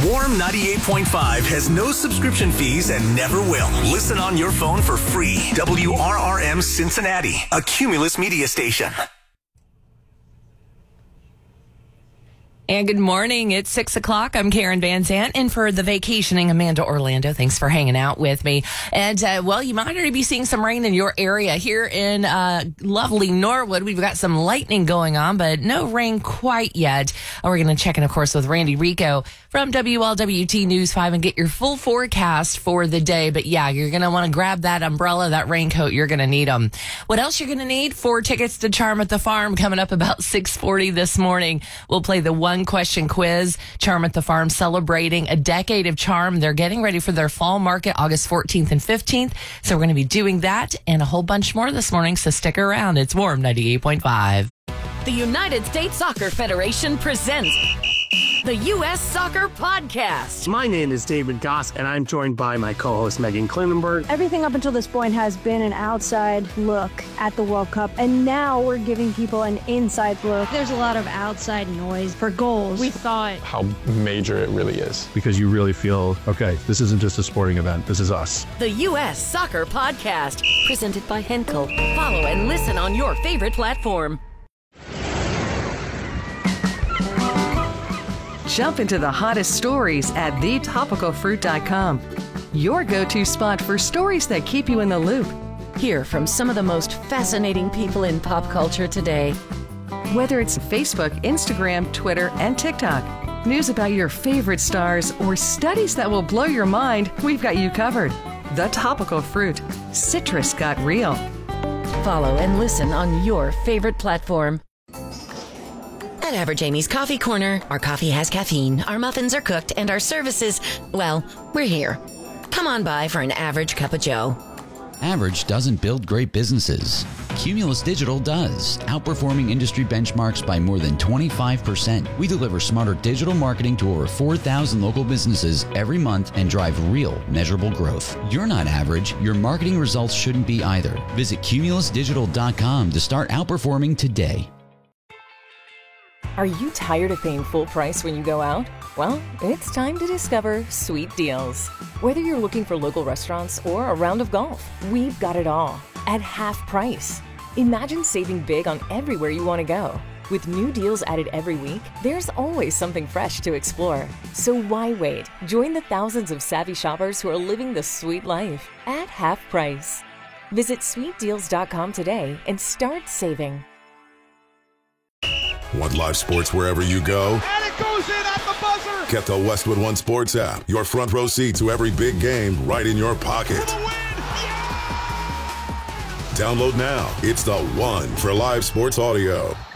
Warm 98.5 has no subscription fees and never will. Listen on your phone for free. WRRM Cincinnati, a Cumulus media station. And good morning. It's 6 o'clock. I'm Karen Van Zant, and for the vacationing Amanda Orlando. Thanks for hanging out with me. And, well, you might already be seeing some rain in your area. Here in lovely Norwood, we've got some lightning going on, but no rain quite yet. We're going to check in, of course, with Randy Rico from WLWT News 5 and get your full forecast for the day. But, yeah, you're going to want to grab that umbrella, that raincoat. You're going to need them. What else you're going to need? 4 tickets to Charm at the Farm coming up about 6:40 this morning. We'll play the one-question quiz. Charm at the Farm celebrating a decade of charm. They're getting ready for their fall market August 14th and 15th. So we're going to be doing that and a whole bunch more this morning. So stick around. It's Warm 98.5. The United States Soccer Federation presents the U.S. Soccer Podcast. My name is David Goss, and I'm joined by my co-host Megan Klinenberg. Everything up until this point has been an outside look at the World Cup, and now we're giving people an inside look. There's a lot of outside noise for goals. We thought how major it really is. Because you really feel, okay, this isn't just a sporting event, this is us. The U.S. Soccer Podcast, presented by Henkel. Follow and listen on your favorite platform. Jump into the hottest stories at thetopicalfruit.com. Your go-to spot for stories that keep you in the loop. Hear from some of the most fascinating people in pop culture today. Whether it's Facebook, Instagram, Twitter, and TikTok, news about your favorite stars, or studies that will blow your mind, we've got you covered. The Topical Fruit. Citrus got real. Follow and listen on your favorite platform. At Average Amy's Coffee Corner, our coffee has caffeine, our muffins are cooked, and our services, well, we're here. Come on by for an average cup of joe. Average doesn't build great businesses. Cumulus Digital does, outperforming industry benchmarks by more than 25%. We deliver smarter digital marketing to over 4,000 local businesses every month and drive real, measurable growth. You're not average. Your marketing results shouldn't be either. Visit cumulusdigital.com to start outperforming today. Are you tired of paying full price when you go out? Well, it's time to discover Sweet Deals. Whether you're looking for local restaurants or a round of golf, we've got it all at half price. Imagine saving big on everywhere you want to go. With new deals added every week, there's always something fresh to explore. So why wait? Join the thousands of savvy shoppers who are living the sweet life at half price. Visit sweetdeals.com today and start saving. Want live sports wherever you go? And it goes in at the buzzer! Get the Westwood One Sports app. Your front row seat to every big game right in your pocket. For the win! Yeah! Download now. It's the one for live sports audio.